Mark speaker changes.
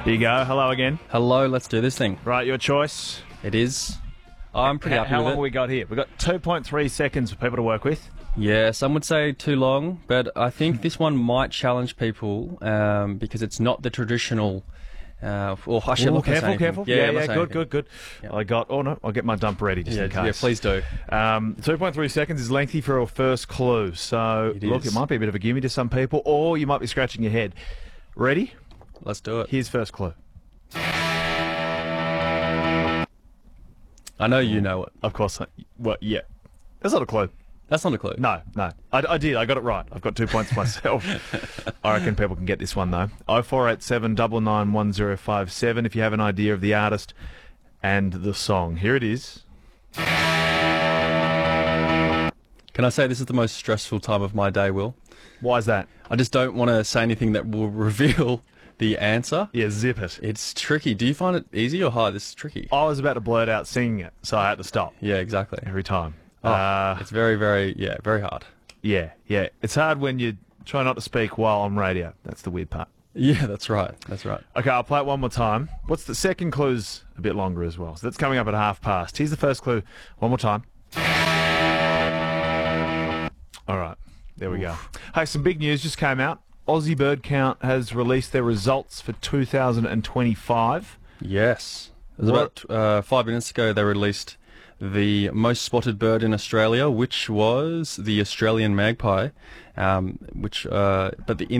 Speaker 1: Here you go. Hello again.
Speaker 2: Hello, let's do this thing.
Speaker 1: Right, your choice.
Speaker 2: It is. I'm pretty happy
Speaker 1: How
Speaker 2: with
Speaker 1: long
Speaker 2: it.
Speaker 1: have we got here? We've got 2.3 seconds for people to work with.
Speaker 2: Yeah, some would say too long, but I think this one might challenge people because it's not the traditional. Or I should look at
Speaker 1: Careful, careful. Yeah, good.
Speaker 2: Yeah.
Speaker 1: I'll get my dump ready just in case.
Speaker 2: Yeah, please do.
Speaker 1: 2.3 seconds is lengthy for a first clue. So, look, it might be a bit of a gimme to some people, or you might be scratching your head. Ready?
Speaker 2: Let's do it.
Speaker 1: Here's first clue.
Speaker 2: I know you know it.
Speaker 1: Of course. Well, yeah. That's not a clue.
Speaker 2: That's not a clue.
Speaker 1: No. I did. I got it right. I've got 2 points myself. I reckon people can get this one, though. 0487 99 1057 if you have an idea of the artist and the song. Here it is.
Speaker 2: Can I say this is the most stressful time of my day, Will?
Speaker 1: Why is that?
Speaker 2: I just don't want to say anything that will reveal the answer.
Speaker 1: Yeah, zip it.
Speaker 2: It's tricky. Do you find it easy or hard? This is tricky.
Speaker 1: I was about to blurt out singing it, so I had to stop
Speaker 2: Yeah, exactly.
Speaker 1: every time.
Speaker 2: It's very, very hard.
Speaker 1: Yeah. It's hard when you try not to speak while on radio. That's the weird part.
Speaker 2: Yeah, that's right.
Speaker 1: Okay, I'll play it one more time. What's the second clue's a bit longer as well, so that's coming up at past. Here's the first clue one more time. All right, there we go. Hey, some big news just came out. Aussie Bird Count has released their results for 2025.
Speaker 2: Yes. It was about 5 minutes ago they released the most spotted bird in Australia, which was the Australian magpie, but